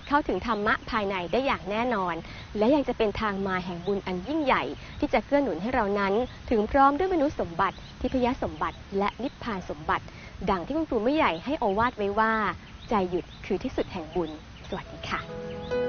ถเข้าถึงธรรมะภายในได้อย่างแน่นอนและยังจะเป็นทางมาแห่งบุญอันยิ่งใหญ่ที่จะเกื้อหนุนให้เรานั้นถึงพร้อมด้วยมนุษย์สมบัติทิพยสมบัติและนิพพานสมบัติดังที่คุณครูไม่ใหญ่ให้โอวาทไว้ว่าใจหยุดคือที่สุดแห่งบุญสวัสดีค่ะ